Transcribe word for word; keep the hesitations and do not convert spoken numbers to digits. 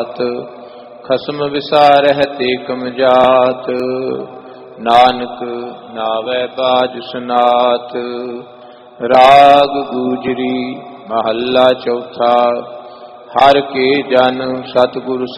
बात, खसम विसारह ते कम जात। नानक नावै बाज सुनात। राग गूजरी महला चौथा। हर के जन सतगुरु